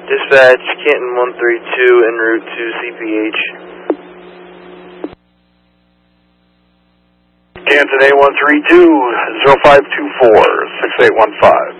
Dispatch, Canton 132 en route to CPH. Canton A132, 0524, 6815.